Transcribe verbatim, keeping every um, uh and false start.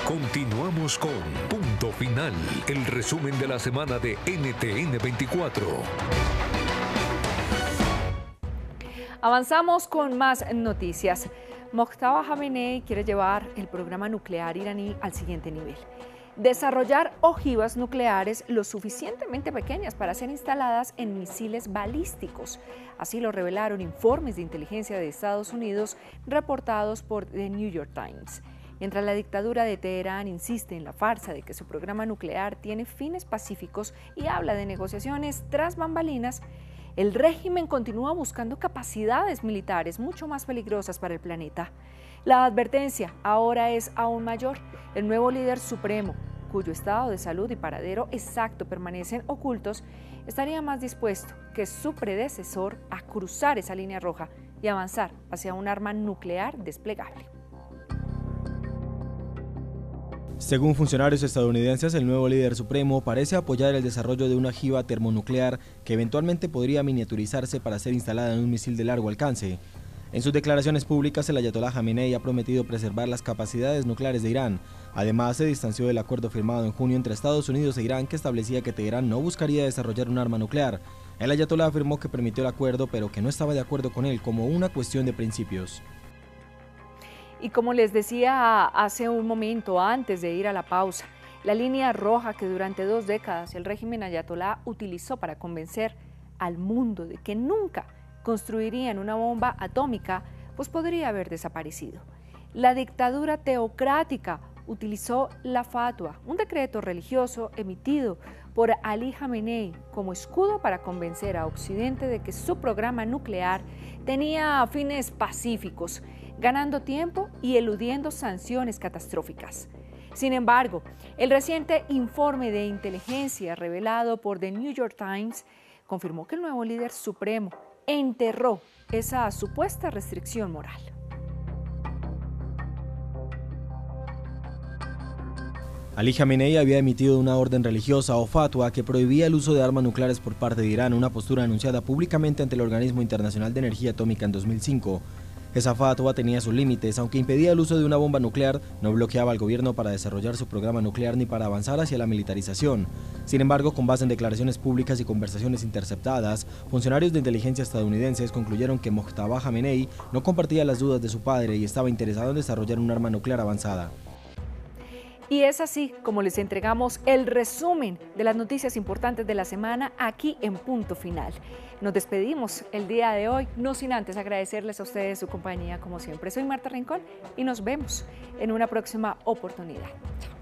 Continuamos con Punto Final, el resumen de la semana de N T N veinticuatro. Avanzamos con más noticias. Mojtaba Khamenei quiere llevar el programa nuclear iraní al siguiente nivel. Desarrollar ojivas nucleares lo suficientemente pequeñas para ser instaladas en misiles balísticos. Así lo revelaron informes de inteligencia de Estados Unidos reportados por The New York Times. Mientras la dictadura de Teherán insiste en la farsa de que su programa nuclear tiene fines pacíficos y habla de negociaciones tras bambalinas, el régimen continúa buscando capacidades militares mucho más peligrosas para el planeta. La advertencia ahora es aún mayor. El nuevo líder supremo, cuyo estado de salud y paradero exacto permanecen ocultos, estaría más dispuesto que su predecesor a cruzar esa línea roja y avanzar hacia un arma nuclear desplegable. Según funcionarios estadounidenses, el nuevo líder supremo parece apoyar el desarrollo de una ojiva termonuclear que eventualmente podría miniaturizarse para ser instalada en un misil de largo alcance. En sus declaraciones públicas, el ayatolá Khamenei ha prometido preservar las capacidades nucleares de Irán. Además, se distanció del acuerdo firmado en junio entre Estados Unidos e Irán que establecía que Teherán no buscaría desarrollar un arma nuclear. El ayatolá afirmó que permitió el acuerdo, pero que no estaba de acuerdo con él como una cuestión de principios. Y como les decía hace un momento antes de ir a la pausa, la línea roja que durante dos décadas el régimen ayatolá utilizó para convencer al mundo de que nunca construirían una bomba atómica, pues podría haber desaparecido. La dictadura teocrática utilizó la fatua, un decreto religioso emitido por Ali Khamenei, como escudo para convencer a Occidente de que su programa nuclear tenía fines pacíficos, ganando tiempo y eludiendo sanciones catastróficas. Sin embargo, el reciente informe de inteligencia revelado por The New York Times confirmó que el nuevo líder supremo enterró esa supuesta restricción moral. Ali Khamenei había emitido una orden religiosa o fatwa que prohibía el uso de armas nucleares por parte de Irán, una postura anunciada públicamente ante el Organismo Internacional de Energía Atómica en dos mil cinco. Esa fatwa tenía sus límites, aunque impedía el uso de una bomba nuclear, no bloqueaba al gobierno para desarrollar su programa nuclear ni para avanzar hacia la militarización. Sin embargo, con base en declaraciones públicas y conversaciones interceptadas, funcionarios de inteligencia estadounidenses concluyeron que Mojtaba Khamenei no compartía las dudas de su padre y estaba interesado en desarrollar un arma nuclear avanzada. Y es así como les entregamos el resumen de las noticias importantes de la semana aquí en Punto Final. Nos despedimos el día de hoy, no sin antes agradecerles a ustedes su compañía como siempre. Soy Marta Rincón y nos vemos en una próxima oportunidad. Chao.